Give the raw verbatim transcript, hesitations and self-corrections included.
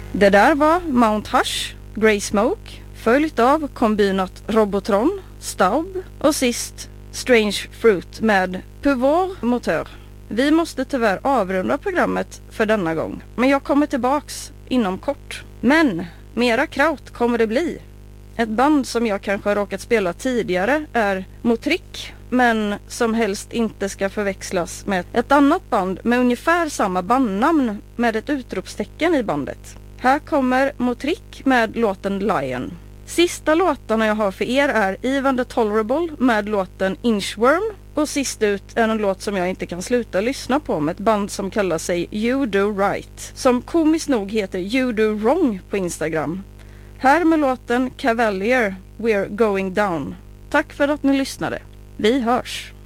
Det där var Mount Hush, Grey Smoke, följt av kombinat Robotron, Staub och sist Strange Fruit med Pouvoir Moteur. Vi måste tyvärr avrunda programmet för denna gång, men jag kommer tillbaks inom kort. Men mera kraut kommer det bli. Ett band som jag kanske har råkat spela tidigare är Motrick, men som helst inte ska förväxlas med ett annat band med ungefär samma bandnamn med ett utropstecken i bandet. Här kommer Motrick med låten Lion. Sista låtarna jag har för er är Ivan the Tolerable med låten Inchworm. Och sist ut är en låt som jag inte kan sluta lyssna på med ett band som kallar sig You Do Right. Som komiskt nog heter You Do Wrong på Instagram. Här med låten Cavalier, We're Going Down. Tack för att ni lyssnade. Vi hörs!